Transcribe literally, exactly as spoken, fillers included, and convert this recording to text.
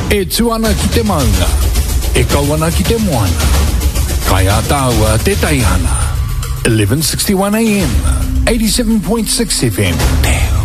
E tuana ki te maunga, e kawana ki te moana. Kai a tāua te taihana. eleven sixty-one A M, eighty-seven point six F M. Te